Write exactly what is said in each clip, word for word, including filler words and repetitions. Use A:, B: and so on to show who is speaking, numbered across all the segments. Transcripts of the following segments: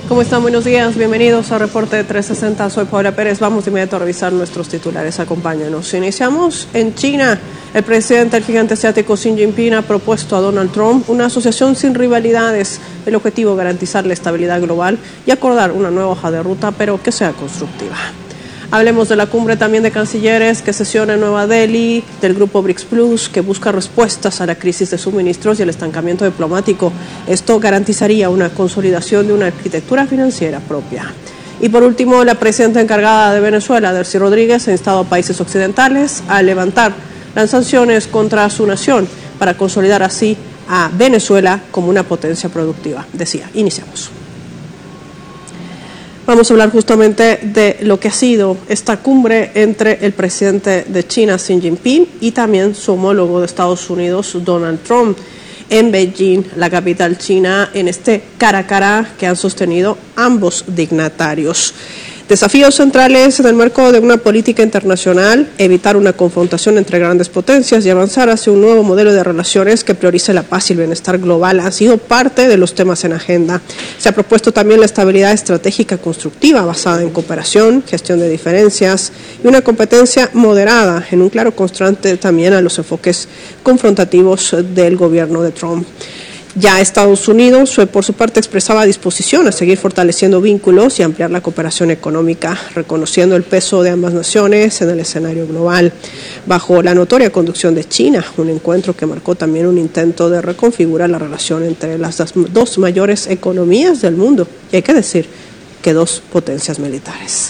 A: ¿Cómo están? Buenos días, bienvenidos a Reporte trescientos sesenta. Soy Paula Pérez. Vamos de inmediato a revisar nuestros titulares. Acompáñanos. Iniciamos en China. El presidente del gigante asiático Xi Jinping ha propuesto a Donald Trump una asociación sin rivalidades. El objetivo, garantizar la estabilidad global y acordar una nueva hoja de ruta, pero que sea constructiva. Hablemos de la cumbre también de cancilleres que sesiona en Nueva Delhi, del grupo BRICS Plus, que busca respuestas a la crisis de suministros y el estancamiento diplomático. Esto garantizaría una consolidación de una arquitectura financiera propia. Y por último, la presidenta encargada de Venezuela, Delcy Rodríguez, ha instado a países occidentales a levantar las sanciones contra su nación para consolidar así a Venezuela como una potencia productiva. Decía, iniciamos. Vamos a hablar justamente de lo que ha sido esta cumbre entre el presidente de China, Xi Jinping, y también su homólogo de Estados Unidos, Donald Trump, en Beijing, la capital china, en este cara a cara que han sostenido ambos dignatarios. Desafíos centrales en el marco de una política internacional, evitar una confrontación entre grandes potencias y avanzar hacia un nuevo modelo de relaciones que priorice la paz y el bienestar global han sido parte de los temas en agenda. Se ha propuesto también la estabilidad estratégica constructiva basada en cooperación, gestión de diferencias y una competencia moderada, en un claro contraste también a los enfoques confrontativos del gobierno de Trump. Ya Estados Unidos, por su parte, expresaba disposición a seguir fortaleciendo vínculos y ampliar la cooperación económica, reconociendo el peso de ambas naciones en el escenario global. Bajo la notoria conducción de China, un encuentro que marcó también un intento de reconfigurar la relación entre las dos mayores economías del mundo, y hay que decir que dos potencias militares.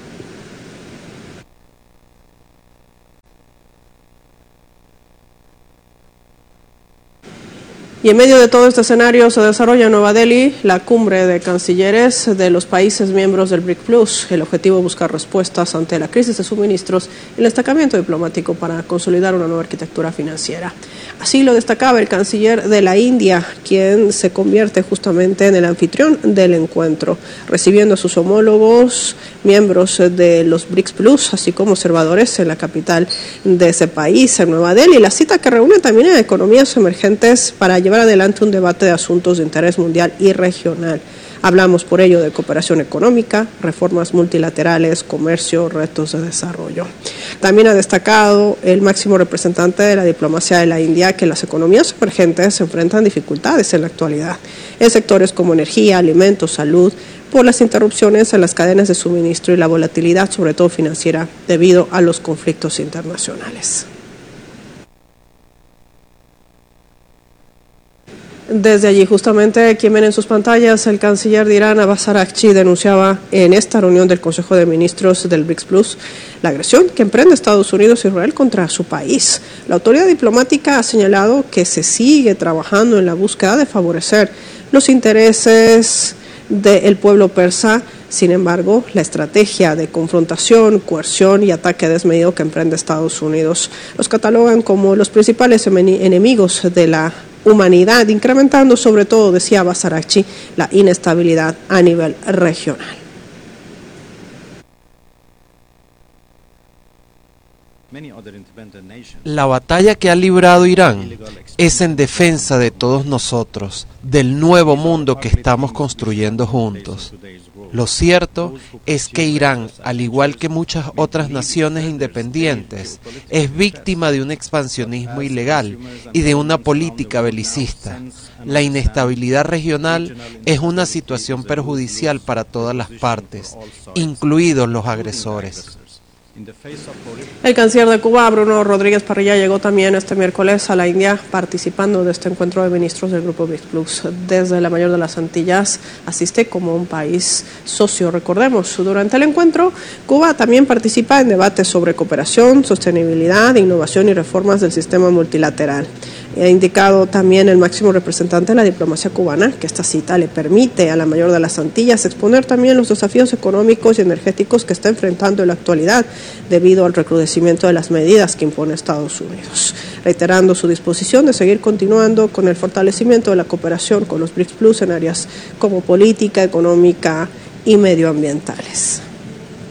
A: Y en medio de todo este escenario se desarrolla en Nueva Delhi la cumbre de cancilleres de los países miembros del BRICS Plus. El objetivo es buscar respuestas ante la crisis de suministros y el estancamiento diplomático para consolidar una nueva arquitectura financiera. Así lo destacaba el canciller de la India, quien se convierte justamente en el anfitrión del encuentro, recibiendo a sus homólogos, miembros de los BRICS Plus, así como observadores en la capital de ese país, en Nueva Delhi. La cita que reúne también a economías emergentes para llevar adelante un debate de asuntos de interés mundial y regional. Hablamos por ello de cooperación económica, reformas multilaterales, comercio, retos de desarrollo. También ha destacado el máximo representante de la diplomacia de la India que las economías emergentes enfrentan dificultades en la actualidad, en sectores como energía, alimentos, salud, por las interrupciones en las cadenas de suministro y la volatilidad, sobre todo financiera, debido a los conflictos internacionales. Desde allí, justamente, quien ven en sus pantallas, el canciller de Irán, Abbas Araghchi, denunciaba en esta reunión del Consejo de Ministros del BRICS Plus la agresión que emprende Estados Unidos e Israel contra su país. La autoridad diplomática ha señalado que se sigue trabajando en la búsqueda de favorecer los intereses del pueblo persa. Sin embargo, la estrategia de confrontación, coerción y ataque desmedido que emprende Estados Unidos los catalogan como los principales enemigos de la humanidad, incrementando sobre todo, decía Abbas Araghchi, la inestabilidad a nivel regional.
B: La batalla que ha librado Irán es en defensa de todos nosotros, del nuevo mundo que estamos construyendo juntos. Lo cierto es que Irán, al igual que muchas otras naciones independientes, es víctima de un expansionismo ilegal y de una política belicista. La inestabilidad regional es una situación perjudicial para todas las partes, incluidos los agresores.
A: El canciller de Cuba, Bruno Rodríguez Parrilla, llegó también este miércoles a la India participando de este encuentro de ministros del Grupo BRICS Plus. Desde la mayor de las Antillas asiste como un país socio. Recordemos, durante el encuentro, Cuba también participa en debates sobre cooperación, sostenibilidad, innovación y reformas del sistema multilateral. Ha indicado también el máximo representante de la diplomacia cubana que esta cita le permite a la mayor de las Antillas exponer también los desafíos económicos y energéticos que está enfrentando en la actualidad debido al recrudecimiento de las medidas que impone Estados Unidos, reiterando su disposición de seguir continuando con el fortalecimiento de la cooperación con los BRICS Plus en áreas como política, económica y medioambientales.